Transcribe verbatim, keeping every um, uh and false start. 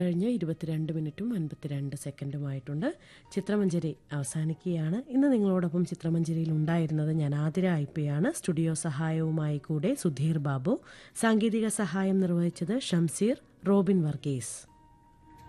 കഴിഞ്ഞ് ഇരുപത്തിരണ്ട് മിനിറ്റും അൻപത്തിരണ്ട് സെക്കൻഡുമായിട്ടുണ്ട്. ചിത്രമഞ്ജരി അവസാനിക്കുകയാണ്. ഇന്ന് നിങ്ങളോടൊപ്പം ചിത്രമഞ്ജരിയിൽ ഉണ്ടായിരുന്നത് ഞാൻ ആതിര ഐ പി ആണ്. സ്റ്റുഡിയോ സഹായവുമായി കൂടെ സുധീർ ബാബു. സാങ്കേതിക സഹായം നിർവഹിച്ചത് ഷംസീർ. റോബിൻ വർഗീസ്.